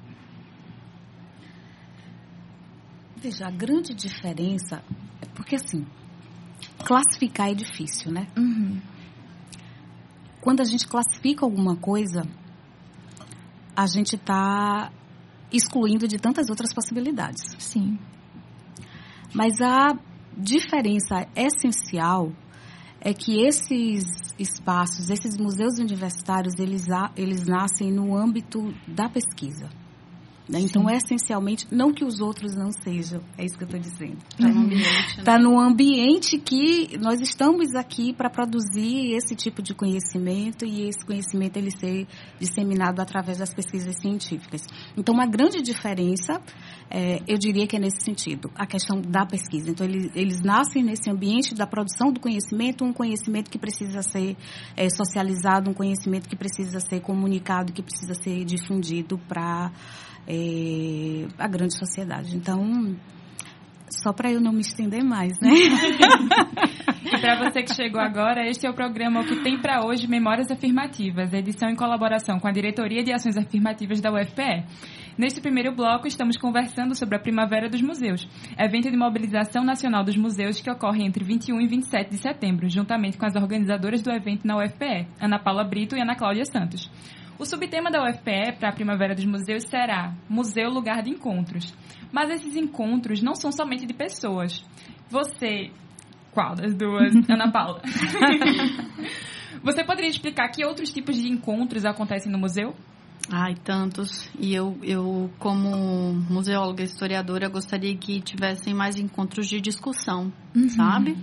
Veja, a grande diferença é porque, assim, classificar é difícil, né? Quando a gente classifica alguma coisa, a gente está excluindo de tantas outras possibilidades. Sim. Mas a diferença essencial é que esses espaços, esses museus universitários, eles nascem no âmbito da pesquisa. Né? Então, essencialmente, não que os outros não sejam, é isso que eu estou dizendo. Está no ambiente que nós estamos aqui para produzir esse tipo de conhecimento e esse conhecimento ele ser disseminado através das pesquisas científicas. Então, uma grande diferença, eu diria que é nesse sentido, a questão da pesquisa. Então, eles nascem nesse ambiente da produção do conhecimento, um conhecimento que precisa ser socializado, um conhecimento que precisa ser comunicado, que precisa ser difundido para a grande sociedade. Então, só para eu não me estender mais, né? E para você que chegou agora, este é o programa O que tem para hoje, Memórias Afirmativas, edição em colaboração com a Diretoria de Ações Afirmativas da UFPE. Neste primeiro bloco, estamos conversando sobre a Primavera dos Museus, evento de mobilização nacional dos museus que ocorre entre 21 e 27 de setembro, juntamente com as organizadoras do evento na UFPE, Ana Paula Brito e Ana Cláudia Santos. O subtema da UFPE para a Primavera dos Museus será Museu Lugar de Encontros. Mas esses encontros não são somente de pessoas. Você... Qual das duas? Ana Paula. Você poderia explicar que outros tipos de encontros acontecem no museu? Ai, tantos. E eu como museóloga e historiadora, gostaria que tivessem mais encontros de discussão, sabe?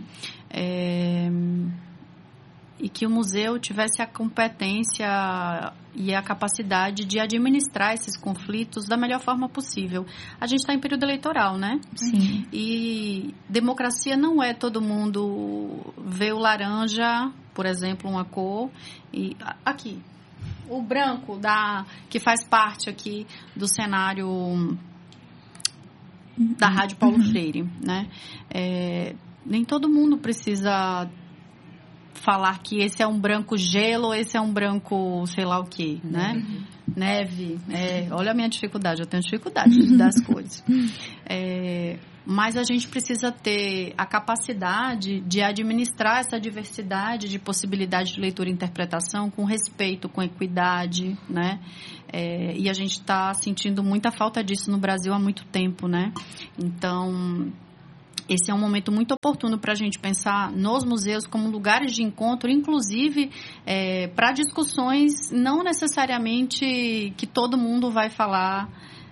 E que o museu tivesse a competência e a capacidade de administrar esses conflitos da melhor forma possível. A gente está em período eleitoral, né? Sim. E democracia não é todo mundo ver o laranja, por exemplo, uma cor, e aqui. o branco que faz parte aqui do cenário da Rádio Paulo Freire, né? Nem todo mundo precisa falar que esse é um branco gelo, esse é um branco sei lá o quê, né? Neve. Olha a minha dificuldade, eu tenho dificuldade das cores. Mas a gente precisa ter a capacidade de administrar essa diversidade de possibilidade de leitura e interpretação com respeito, com equidade, né? E a gente está sentindo muita falta disso no Brasil há muito tempo, né? Então, esse é um momento muito oportuno para a gente pensar nos museus como lugares de encontro, inclusive para discussões não necessariamente que todo mundo vai falar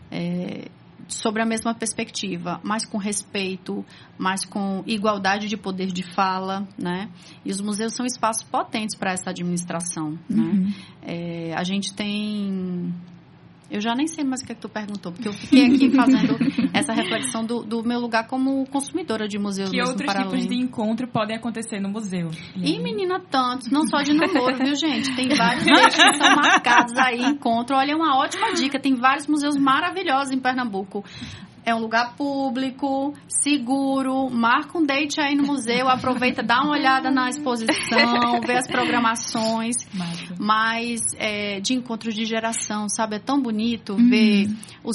sobre a mesma perspectiva, mas com respeito, mas com igualdade de poder de fala, né? E os museus são espaços potentes para essa administração, né? A gente tem... Eu já nem sei mais o que é que tu perguntou, porque eu fiquei aqui fazendo essa reflexão do meu lugar como consumidora de museus. Que outros tipos de encontro podem acontecer no museu? E menina, tantos, não só de namoro, viu, gente? Tem vários dates que são marcados aí, encontro. Olha, é uma ótima dica, tem vários museus maravilhosos em Pernambuco. É um lugar público, seguro, marca um date aí no museu, aproveita, dá uma olhada na exposição, vê as programações, mas de encontro de geração, sabe? É tão bonito ver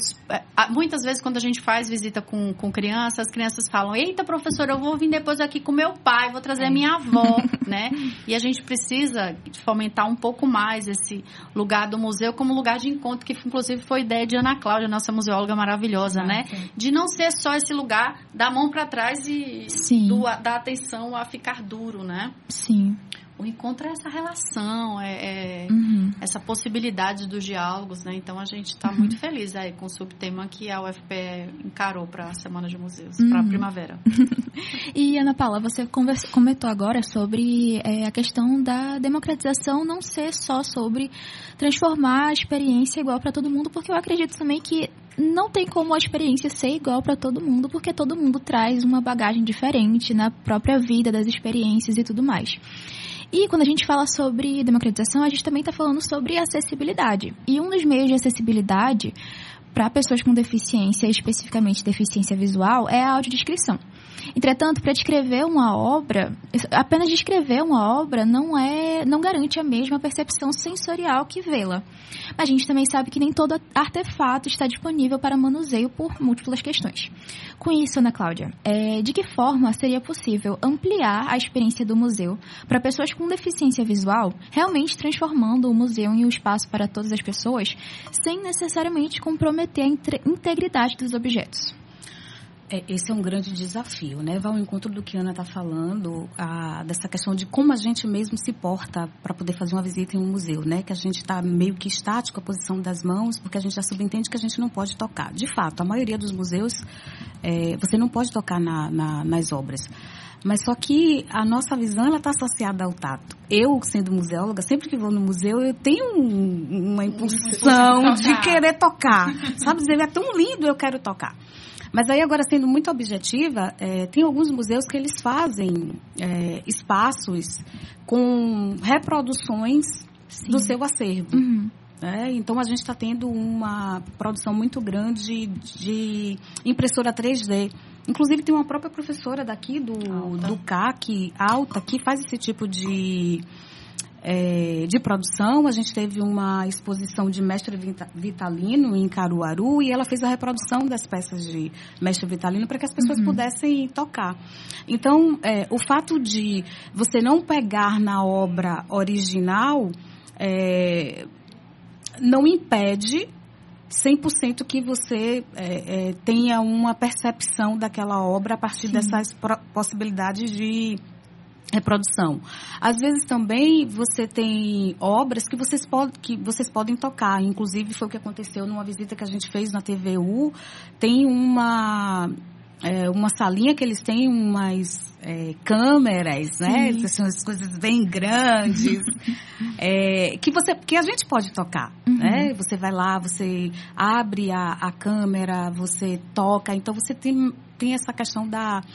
muitas vezes quando a gente faz visita com crianças, as crianças falam, eita, professora, eu vou vir depois aqui com meu pai, vou trazer a minha avó, né? E a gente precisa fomentar um pouco mais esse lugar do museu como lugar de encontro, que inclusive foi ideia de Ana Cláudia, nossa museóloga maravilhosa, né? De não ser só esse lugar da mão para trás e da atenção a ficar duro, né? Sim. O encontro é essa relação, essa possibilidade dos diálogos, né? Então, a gente está muito feliz aí com o subtema que a UFPE encarou para a Semana de Museus, para a primavera. E, Ana Paula, você comentou agora sobre a questão da democratização não ser só sobre transformar a experiência igual para todo mundo, porque eu acredito também que não tem como a experiência ser igual para todo mundo, porque todo mundo traz uma bagagem diferente na própria vida, das experiências e tudo mais. E quando a gente fala sobre democratização, a gente também está falando sobre acessibilidade. E um dos meios de acessibilidade para pessoas com deficiência, especificamente deficiência visual, é a audiodescrição. Entretanto, para descrever uma obra, apenas descrever uma obra não garante a mesma percepção sensorial que vê-la. A gente também sabe que nem todo artefato está disponível para manuseio por múltiplas questões. Com isso, Ana Cláudia, de que forma seria possível ampliar a experiência do museu para pessoas com deficiência visual, realmente transformando o museu em um espaço para todas as pessoas, sem necessariamente comprometer a integridade dos objetos? Esse é um grande desafio, né? Vai ao encontro do que a Ana está falando, dessa questão de como a gente mesmo se porta para poder fazer uma visita em um museu, né? Que a gente está meio que estático, a posição das mãos, porque a gente já subentende que a gente não pode tocar. De fato, a maioria dos museus, você não pode tocar nas obras. Mas só que a nossa visão está associada ao tato. Eu, sendo museóloga, sempre que vou no museu, eu tenho uma impulsão de querer tocar. Sabe dizer, é tão lindo, eu quero tocar. Mas aí, agora, sendo muito objetiva, tem alguns museus que eles fazem espaços com reproduções do seu acervo. Então, a gente está tendo uma produção muito grande de impressora 3D. Inclusive, tem uma própria professora daqui do CAC, Alta, que faz esse tipo de produção. A gente teve uma exposição de Mestre Vitalino em Caruaru e ela fez a reprodução das peças de Mestre Vitalino para que as pessoas pudessem tocar. Então, o fato de você não pegar na obra original não impede 100% que você tenha uma percepção daquela obra a partir dessas possibilidades de reprodução. Às vezes também você tem obras que vocês podem tocar. Inclusive foi o que aconteceu numa visita que a gente fez na TVU. Tem uma salinha que eles têm umas câmeras, né? São as coisas bem grandes, que a gente pode tocar, né? Você vai lá, você abre a câmera, você toca, então você tem essa questão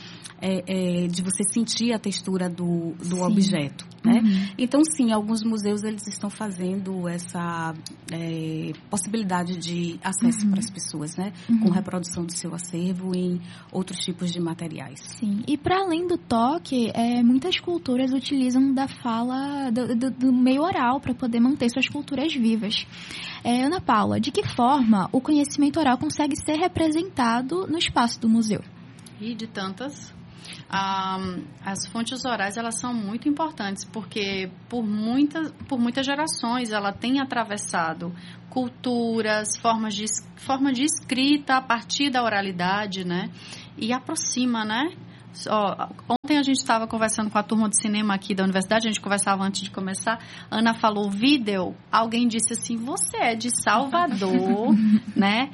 de você sentir a textura do objeto, né? Então, sim, alguns museus eles estão fazendo essa possibilidade de acesso para as pessoas, né? Com reprodução do seu acervo em outros tipos de materiais. Sim, e para além do toque, muitas culturas utilizam da fala do meio oral para poder manter suas culturas vivas. Ana Paula, de que forma o conhecimento oral consegue ser representado no espaço do museu? E de tantas. As fontes orais, elas são muito importantes, porque por muitas gerações ela tem atravessado culturas, forma de escrita a partir da oralidade, né? E aproxima, né? Ontem a gente estava conversando com a turma de cinema aqui da universidade, a gente conversava antes de começar, Ana falou vídeo, alguém disse assim, você é de Salvador, né?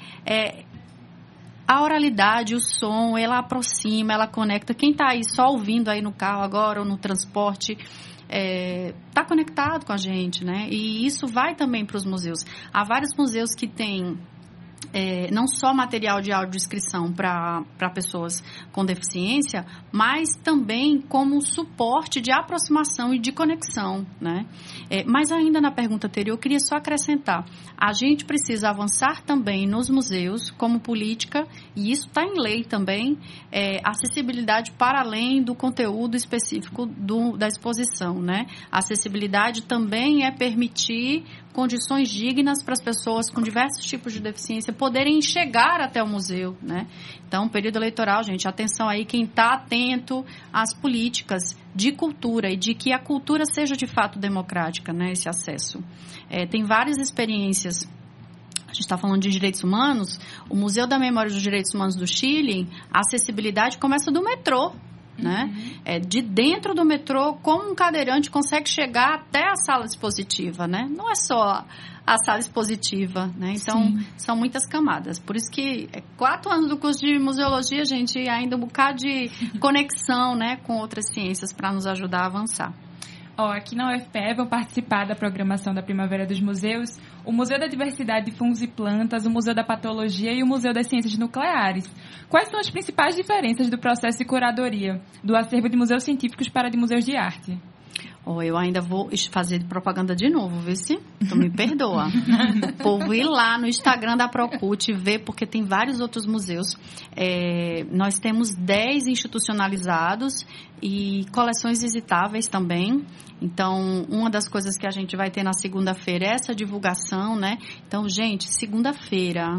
A oralidade, o som, ela aproxima, ela conecta. Quem está aí só ouvindo aí no carro agora ou no transporte, está conectado com a gente, né? E isso vai também para os museus. Há vários museus que têm não só material de audiodescrição para pessoas com deficiência, mas também como suporte de aproximação e de conexão, né? Mas ainda na pergunta anterior, eu queria só acrescentar, a gente precisa avançar também nos museus como política, e isso está em lei também, acessibilidade para além do conteúdo específico da exposição, né? A acessibilidade também é permitir condições dignas para as pessoas com diversos tipos de deficiência poderem chegar até o museu, né? Então, período eleitoral, gente, atenção aí, quem está atento às políticas de cultura e de que a cultura seja de fato democrática, né? Esse acesso. Tem várias experiências. A gente está falando de direitos humanos, o Museu da Memória dos Direitos Humanos do Chile, a acessibilidade começa do metrô, né? De dentro do metrô, como um cadeirante consegue chegar até a sala expositiva, né? Não é só a sala expositiva, né? Então, são muitas camadas. Por isso que 4 anos do curso de museologia, gente, ainda um bocado de conexão, né, com outras ciências para nos ajudar a avançar. Aqui na UFPE vão participar da programação da Primavera dos Museus o Museu da Diversidade de Fungos e Plantas, o Museu da Patologia e o Museu das Ciências Nucleares. Quais são as principais diferenças do processo de curadoria do acervo de museus científicos para de museus de arte? Eu ainda vou fazer propaganda de novo, vê se tu me perdoa. O povo ir lá no Instagram da Procult e ver, porque tem vários outros museus. Nós temos 10 institucionalizados e coleções visitáveis também. Então, uma das coisas que a gente vai ter na segunda-feira é essa divulgação, né? Então, gente, segunda-feira,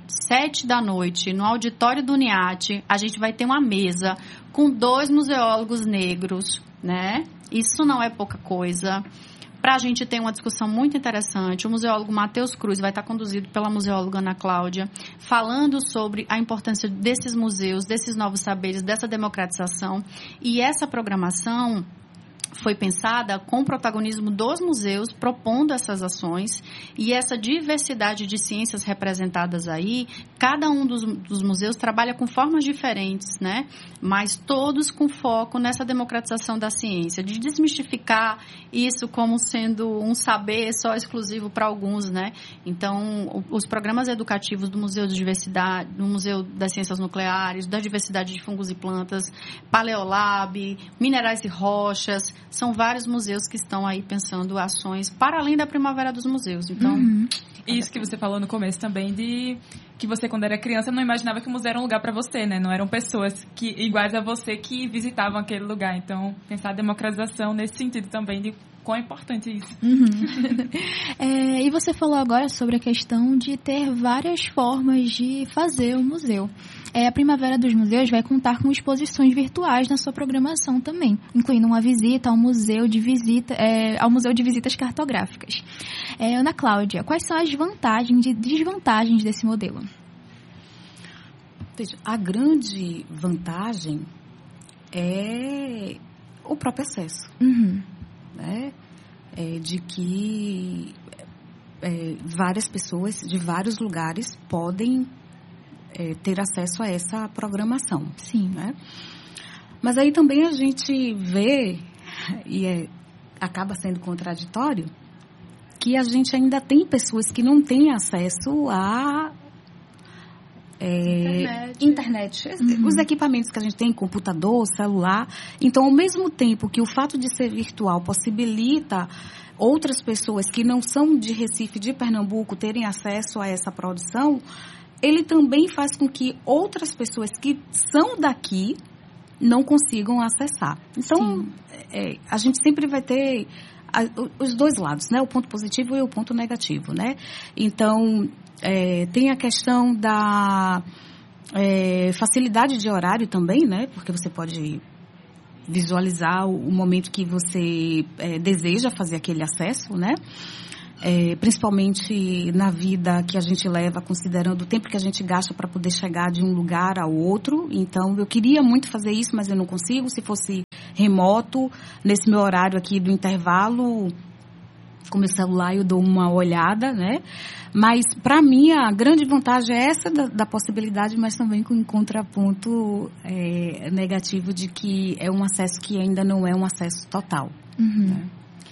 19h, no auditório do NIAT, a gente vai ter uma mesa com 2 museólogos negros, né? Isso não é pouca coisa. Para a gente ter uma discussão muito interessante, o museólogo Matheus Cruz vai estar conduzido pela museóloga Ana Cláudia, falando sobre a importância desses museus, desses novos saberes, dessa democratização. E essa programação foi pensada com o protagonismo dos museus, propondo essas ações, e essa diversidade de ciências representadas aí, cada um dos museus trabalha com formas diferentes, né? Mas todos com foco nessa democratização da ciência, de desmistificar isso como sendo um saber só exclusivo para alguns, né? Então, os programas educativos do Museu de Diversidade, do Museu das Ciências Nucleares, da Diversidade de Fungos e Plantas, Paleolab, Minerais e Rochas, são vários museus que estão aí pensando ações para além da Primavera dos Museus. Então, Isso que você falou no começo também, de que você, quando era criança, não imaginava que o museu era um lugar para você, né? Não eram pessoas iguais a você que visitavam aquele lugar. Então, pensar a democratização nesse sentido também, de quão importante isso. E você falou agora sobre a questão de ter várias formas de fazer o museu. A Primavera dos Museus vai contar com exposições virtuais na sua programação também, incluindo uma visita ao Museu de Visitas Cartográficas. Ana Cláudia, quais são as vantagens e desvantagens desse modelo? A grande vantagem é o próprio acesso. Né? De que várias pessoas de vários lugares podem ter acesso a essa programação. Sim. Né? Mas aí também a gente vê, e acaba sendo contraditório, que a gente ainda tem pessoas que não têm acesso internet. Os equipamentos que a gente tem, computador, celular. Então, ao mesmo tempo que o fato de ser virtual possibilita outras pessoas que não são de Recife, de Pernambuco, terem acesso a essa produção, ele também faz com que outras pessoas que são daqui não consigam acessar. Então, a gente sempre vai ter os dois lados, né? O ponto positivo e o ponto negativo, né? Então, tem a questão da facilidade de horário também, né? Porque você pode visualizar o momento que você deseja fazer aquele acesso, né? Principalmente na vida que a gente leva, considerando o tempo que a gente gasta para poder chegar de um lugar ao outro. Então, eu queria muito fazer isso, mas eu não consigo. Se fosse remoto, nesse meu horário aqui do intervalo, com meu celular eu dou uma olhada, né? Mas, para mim, a grande vantagem é essa da possibilidade, mas também com um contraponto negativo de que é um acesso que ainda não é um acesso total. Né?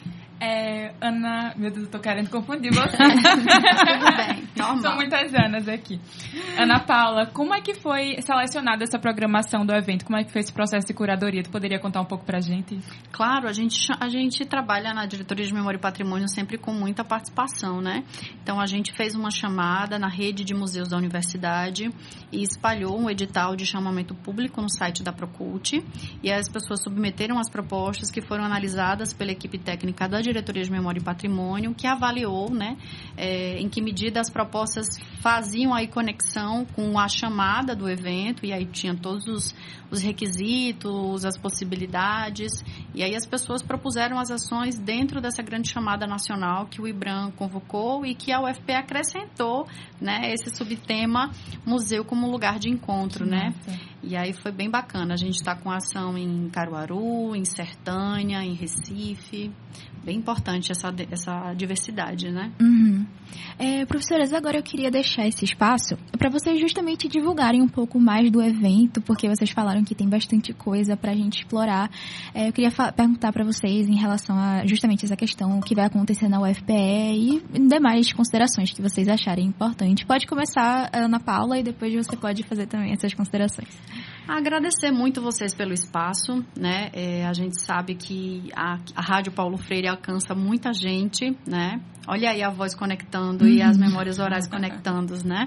Ana, meu Deus, eu tô querendo confundir você. Tudo bem, normal. São muitas Anas aqui. Ana Paula, como é que foi selecionada essa programação do evento? Como é que foi esse processo de curadoria? Tu poderia contar um pouco pra gente? Claro, a gente trabalha na Diretoria de Memória e Patrimônio sempre com muita participação, né? Então, a gente fez uma chamada na rede de museus da universidade e espalhou um edital de chamamento público no site da Procult, e as pessoas submeteram as propostas que foram analisadas pela equipe técnica da Diretoria de Memória e Patrimônio, que avaliou, né, em que medida as propostas faziam aí conexão com a chamada do evento, e aí tinha todos os requisitos, as possibilidades, e aí as pessoas propuseram as ações dentro dessa grande chamada nacional que o IBRAM convocou e que a UFPE acrescentou, né, esse subtema museu como lugar de encontro, né? E aí foi bem bacana. A gente está com ação em Caruaru, em Sertânia, em Recife. Bem importante essa diversidade, né? Professoras, agora eu queria deixar esse espaço para vocês justamente divulgarem um pouco mais do evento, porque vocês falaram que tem bastante coisa para a gente explorar. Eu queria perguntar para vocês em relação a justamente essa questão que vai acontecer na UFPE e demais considerações que vocês acharem importantes. Pode começar, Ana Paula, e depois você pode fazer também essas considerações. Agradecer muito vocês pelo espaço, né? A gente sabe que a Rádio Paulo Freire alcança muita gente, né? Olha aí a voz conectando e as memórias orais conectando, né?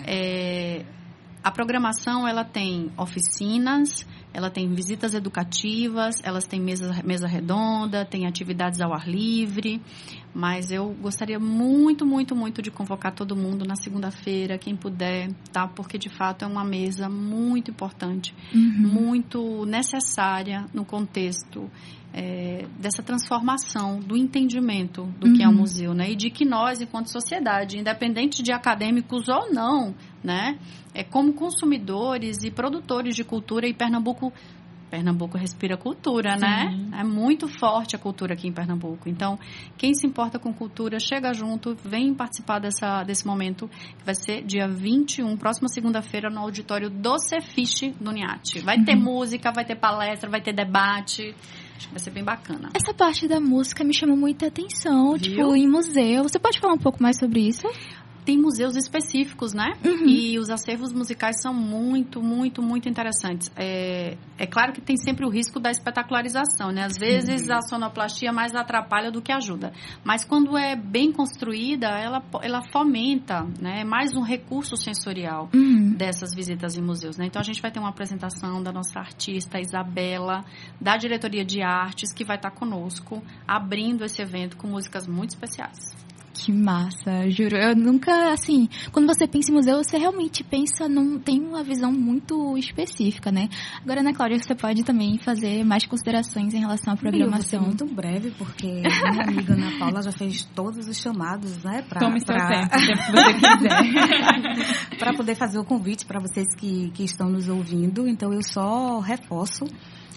A programação, ela tem oficinas, ela tem visitas educativas, elas têm mesa redonda, tem atividades ao ar livre, mas eu gostaria muito, muito, muito de convocar todo mundo na segunda-feira, quem puder, tá? Porque, de fato, é uma mesa muito importante, muito necessária no contexto dessa transformação do entendimento do que é o museu, né? E de que nós, enquanto sociedade, independente de acadêmicos ou não, né? Como consumidores e produtores de cultura, e Pernambuco respira cultura, né? É muito forte a cultura aqui em Pernambuco. Então, quem se importa com cultura, chega junto, vem participar desse momento, que vai ser dia 21, próxima segunda-feira, no auditório do Cefiche do NIAT. Vai ter música, vai ter palestra, vai ter debate. Acho que vai ser bem bacana. Essa parte da música me chamou muita atenção, tipo, em museu. Você pode falar um pouco mais sobre isso? Tem museus específicos, né? E os acervos musicais são muito, muito, muito interessantes. É claro que tem sempre o risco da espetacularização, né? Às vezes a sonoplastia mais atrapalha do que ajuda. Mas quando é bem construída, ela fomenta, né? É mais um recurso sensorial dessas visitas em museus, né? Então a gente vai ter uma apresentação da nossa artista Isabela, da Diretoria de Artes, que vai estar conosco, abrindo esse evento com músicas muito especiais. Que massa, juro. Eu nunca, assim, quando você pensa em museu, você realmente pensa, tem uma visão muito específica, né? Agora, Ana Cláudia, você pode também fazer mais considerações em relação à programação. Eu vou ser muito breve, porque minha amiga Ana Paula já fez todos os chamados, né? Tome seu tempo, o tempo que você quiser. Para poder fazer o convite para vocês que estão nos ouvindo. Então, eu só reforço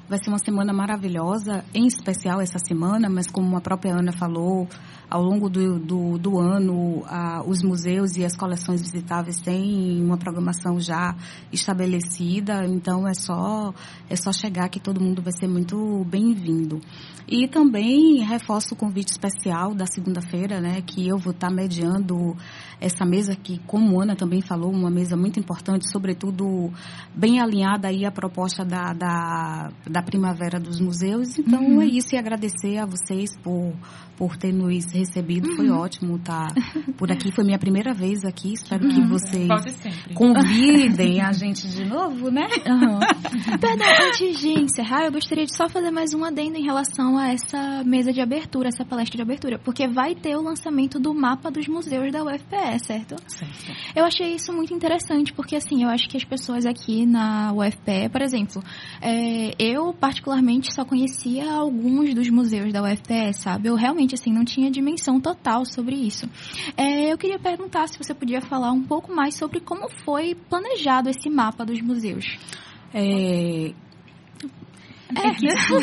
Vai ser uma semana maravilhosa, em especial essa semana, mas como a própria Ana falou, ao longo do ano, os museus e as coleções visitáveis têm uma programação já estabelecida, então é só chegar que todo mundo vai ser muito bem-vindo. E também reforço o convite especial da segunda-feira, né, que eu vou estar mediando essa mesa que, como a Ana também falou, uma mesa muito importante, sobretudo bem alinhada aí à proposta da Primavera dos Museus. Então é isso, e agradecer a vocês por ter nos recebido. Foi ótimo estar por aqui. Foi minha primeira vez aqui. Espero que vocês convidem a gente de novo, né? Perdão, antes de encerrar, eu gostaria de só fazer mais um adendo em relação a essa mesa de abertura, essa palestra de abertura, porque vai ter o lançamento do mapa dos museus da UFPE, certo? Certo. Eu achei isso muito interessante, porque assim, eu acho que as pessoas aqui na UFPE, por exemplo, eu particularmente só conhecia alguns dos museus da UFPE, sabe? Eu realmente, assim, não tinha dimensão total sobre isso. Eu queria perguntar se você podia falar um pouco mais sobre como foi planejado esse mapa dos museus.